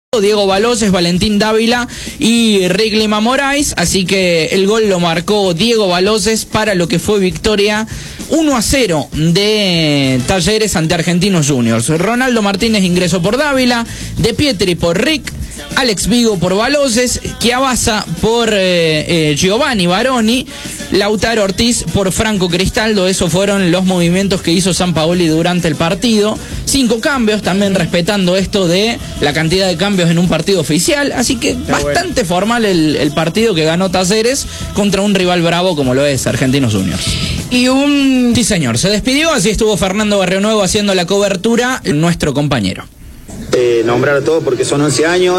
Diego Baloses, Valentín Dávila y Riglima Moraes, así que el gol lo marcó Diego Baloses para lo que fue victoria 1-0 de Talleres ante Argentinos Juniors. Ronaldo Martínez ingresó por Dávila, De Pietri por Rick, Alex Vigo por Baloses, Chiavasa por Giovanni Baroni, Lautaro Ortiz por Franco Cristaldo. Esos fueron los movimientos que hizo Sampaoli durante el partido. 5 cambios, también respetando esto de la cantidad de cambios en un partido oficial. Así que bastante formal el partido que ganó Talleres contra un rival bravo como lo es Argentinos Juniors. Sí, señor, se despidió, así estuvo Fernando Barrionuevo haciendo la cobertura, nuestro compañero. Nombrar a todos porque son 11 años.